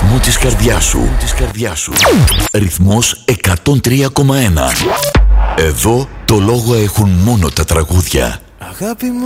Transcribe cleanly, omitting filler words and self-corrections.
ρυθμό της καρδιάς σου. Ρυθμός 103,1. Εδώ το λόγο έχουν μόνο τα τραγούδια. Αγάπη μου.